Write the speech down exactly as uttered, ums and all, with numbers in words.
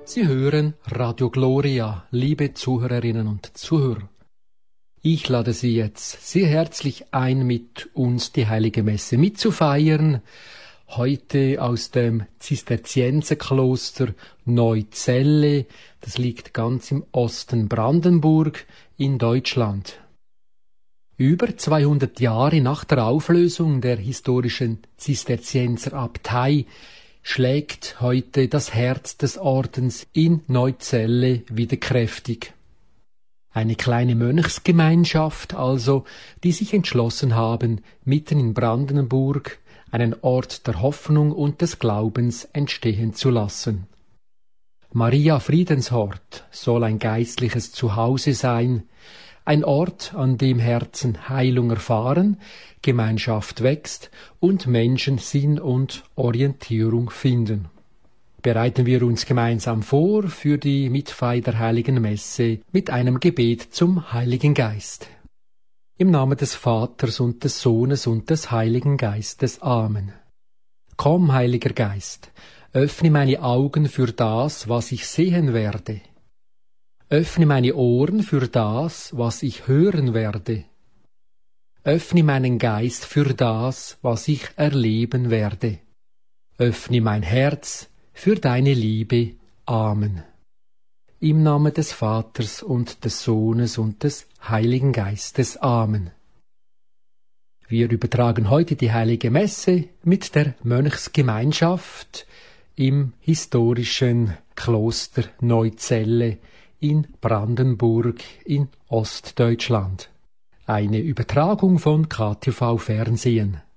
Sie hören Radio Gloria, liebe Zuhörerinnen und Zuhörer. Ich lade Sie jetzt sehr herzlich ein, mit uns die Heilige Messe mitzufeiern. Heute aus dem Zisterzienserkloster Neuzelle. Das liegt ganz im Osten Brandenburg in Deutschland. Über zweihundert Jahre nach der Auflösung der historischen Zisterzienserabtei schlägt heute das Herz des Ordens in Neuzelle wieder kräftig. Eine kleine Mönchsgemeinschaft also, die sich entschlossen haben, mitten in Brandenburg einen Ort der Hoffnung und des Glaubens entstehen zu lassen. Maria Friedenshort soll ein geistliches Zuhause sein, ein Ort, an dem Herzen Heilung erfahren, Gemeinschaft wächst und Menschen Sinn und Orientierung finden. Bereiten wir uns gemeinsam vor für die Mitfeier der Heiligen Messe mit einem Gebet zum Heiligen Geist. Im Namen des Vaters und des Sohnes und des Heiligen Geistes. Amen. Komm, Heiliger Geist, öffne meine Augen für das, was ich sehen werde. Öffne meine Ohren für das, was ich hören werde. Öffne meinen Geist für das, was ich erleben werde. Öffne mein Herz für deine Liebe. Amen. Im Namen des Vaters und des Sohnes und des Heiligen Geistes. Amen. Wir übertragen heute die Heilige Messe mit der Mönchsgemeinschaft im historischen Kloster Neuzelle in Brandenburg in Ostdeutschland. Eine Übertragung von K T V Fernsehen.